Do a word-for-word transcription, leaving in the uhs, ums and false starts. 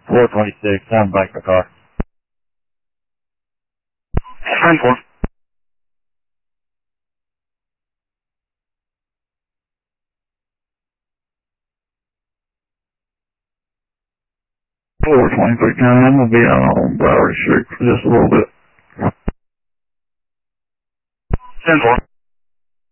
four twenty-six, sound back the car. ten four. four twenty-three County, I'm going to be out on Bowery Street for just a little bit. ten four.